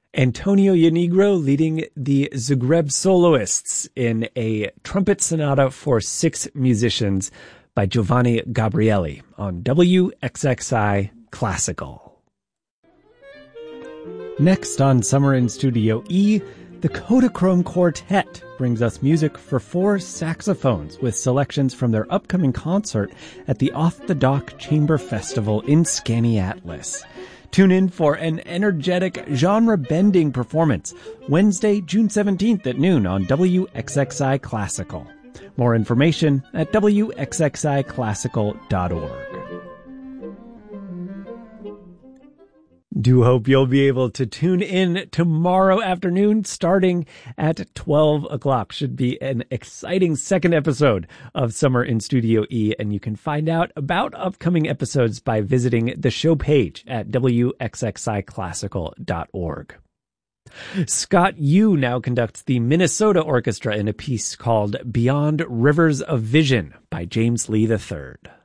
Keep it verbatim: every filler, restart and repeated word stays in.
Antonio Yanigro leading the Zagreb Soloists in a trumpet sonata for six musicians by Giovanni Gabrieli on W X X I Classical. Next on Summer in Studio E, the Kodachrome Quartet brings us music for four saxophones with selections from their upcoming concert at the Off the Dock Chamber Festival in Skaneateles. Tune in for an energetic, genre-bending performance Wednesday, June seventeenth at noon on W X X I Classical. More information at W X X I classical dot org. Do hope you'll be able to tune in tomorrow afternoon starting at twelve o'clock. Should be an exciting second episode of Summer in Studio E, and you can find out about upcoming episodes by visiting the show page at W X X I classical dot org. Scott Yu now conducts the Minnesota Orchestra in a piece called Beyond Rivers of Vision by James Lee the third.